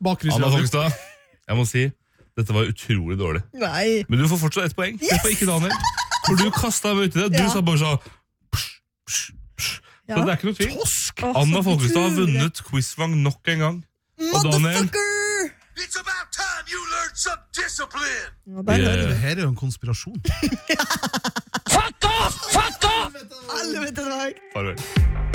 Anna Fogstad, jeg må si, dette var utrolig dårlig. Nei. Men du får fortsatt ett poeng. Det får ikke Daniel. For du kastet meg ut i det. Du sa bare sånn, så det er ikke noe tvil. Anna Fogstad har vunnet Quizvang nok en gang. Og Daniel... It's about time you learned some discipline. Det her er jo en konspirasjon. Fuck off! Fuck off! Helvete, Farvel.